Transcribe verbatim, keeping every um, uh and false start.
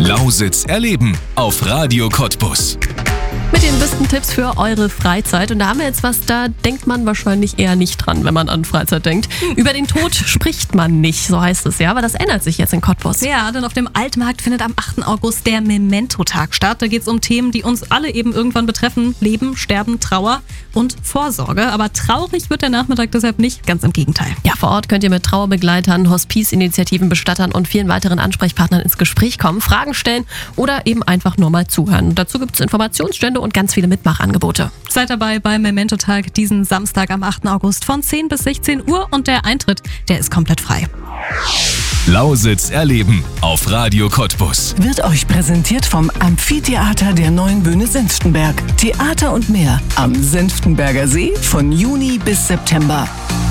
Lausitz erleben auf Radio Cottbus. Mit den besten Tipps für eure Freizeit. Und da haben wir jetzt was, da denkt man wahrscheinlich eher nicht dran, wenn man an Freizeit denkt. Über den Tod spricht man nicht, so heißt es ja. Aber das ändert sich jetzt in Cottbus. Ja, denn auf dem Altmarkt findet am achten August der Memento-Tag statt. Da geht es um Themen, die uns alle eben irgendwann betreffen. Leben, Sterben, Trauer und Vorsorge. Aber traurig wird der Nachmittag deshalb nicht, ganz im Gegenteil. Ja, vor Ort könnt ihr mit Trauerbegleitern, Hospizinitiativen, Bestattern und vielen weiteren Ansprechpartnern ins Gespräch kommen, Fragen stellen oder eben einfach nur mal zuhören. Dazu gibt es Informationsstände und ganz viele Mitmachangebote. Seid dabei beim Memento-Tag diesen Samstag am achten August von zehn bis sechzehn Uhr und der Eintritt, der ist komplett frei. Lausitz erleben auf Radio Cottbus. Wird euch präsentiert vom Amphitheater der Neuen Bühne Senftenberg. Theater und mehr am Senftenberger See von Juni bis September.